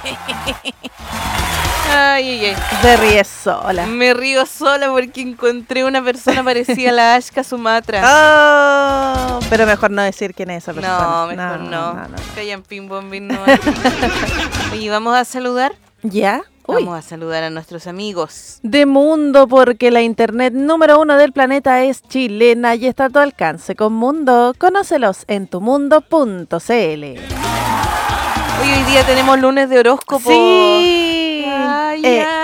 Ay. Te ríes sola. Me río sola porque encontré una persona parecida a la Ashka Sumatra. Oh, pero mejor no decir quién es esa persona. No, mejor no. Callan pin bombín no. Oye, vamos a saludar. ¿Ya? Vamos a saludar a nuestros amigos de Mundo, porque la internet número 1 del planeta es chilena y está a tu alcance con Mundo. Conócelos en tumundo.cl. Hoy día tenemos lunes de horóscopo. Sí. Ay.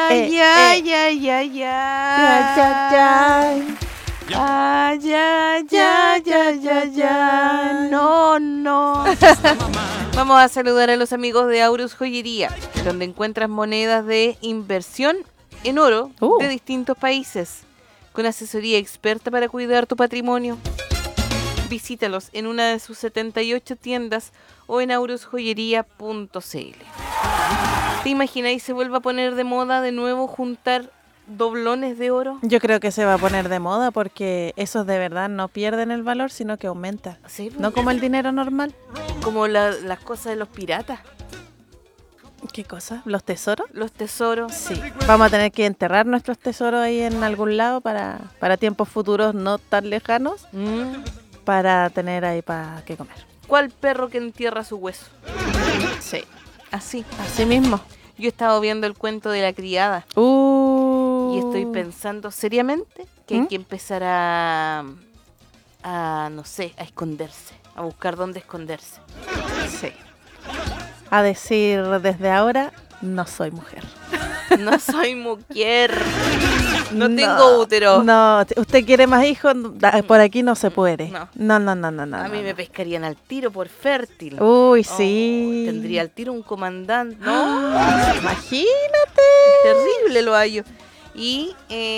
No. Vamos a saludar a los amigos de Aurus Joyería, donde encuentras monedas de inversión en oro de distintos países, con asesoría experta para cuidar tu patrimonio. Visítalos en una de sus 78 tiendas o en aurusjoyería.cl. ¿Te imagináis se vuelva a poner de moda de nuevo juntar doblones de oro? Yo creo que se va a poner de moda porque esos de verdad no pierden el valor, sino que aumenta. ¿Sí? No como el dinero normal. Como las cosas de los piratas. ¿Qué cosa? ¿Los tesoros? Los tesoros. Sí. Vamos a tener que enterrar nuestros tesoros ahí en algún lado para tiempos futuros no tan lejanos. Para tener ahí para qué comer. ¿Cuál perro que entierra su hueso? Sí. Así mismo. Yo he estado viendo el cuento de la criada. Y estoy pensando seriamente que hay que empezar a no sé, a esconderse, a buscar dónde esconderse. Sí. A decir desde ahora, no soy mujer. No soy mujer. No tengo útero. No, usted quiere más hijos, por aquí no se puede. No. A mí me pescarían al tiro por fértil. Uy, sí. Tendría al tiro un comandante. No, imagínate. Terrible lo hallo. Y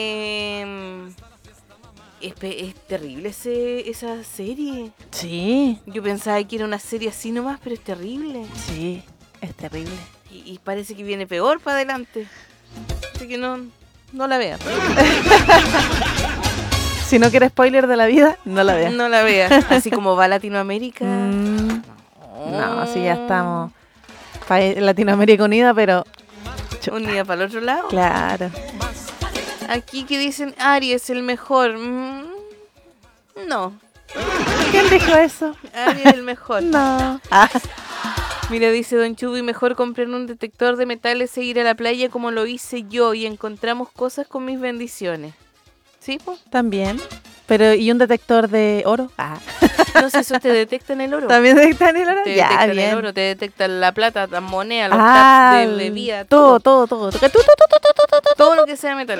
es terrible esa serie. Sí. Yo pensaba que era una serie así nomás, pero es terrible. Sí, es terrible. Y parece que viene peor para adelante. Así que no la veas. Si no quieres spoiler de la vida, no la veas. No la veas. Así como va Latinoamérica. No, así ya estamos. Latinoamérica unida, pero... Unida para el otro lado. Claro. Aquí que dicen Aries el mejor. No. ¿Quién dijo eso? Aries el mejor. No. Mira, dice Don Chubi, mejor comprar un detector de metales e ir a la playa como lo hice yo y encontramos cosas con mis bendiciones. ¿Sí, po? También. Pero, ¿y un detector de oro? No sé, ¿eso te detecta en el oro? ¿También detecta en el oro? Te Ya, detecta bien. en el oro, te detecta la plata, la moneda, los taps de bebida. Todo. Todo lo que sea metal.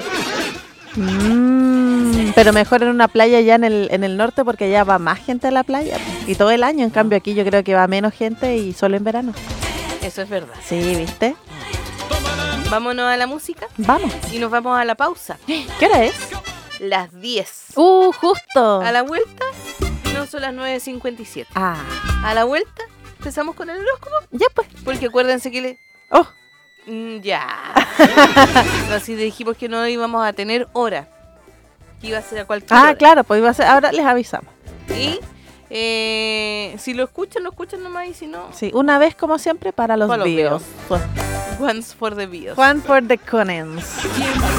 Pero mejor en una playa ya en el norte porque allá va más gente a la playa. Y todo el año, en cambio aquí yo creo que va menos gente y solo en verano. Eso es verdad. Sí, ¿viste? Vámonos a la música. Vamos. Y nos vamos a la pausa. ¿Qué hora es? Las 10. Justo. A la vuelta, no son las 9:57. A la vuelta, empezamos con el horóscopo. Ya pues. Porque acuérdense que ya. No, si dijimos que no íbamos a tener hora. Que iba a ser a cualquier hora. Claro, pues iba a ser. Ahora les avisamos. Y si lo escuchan nomás. Y si no. Sí, una vez como siempre para los bios. Once for the bios. One for the Conens.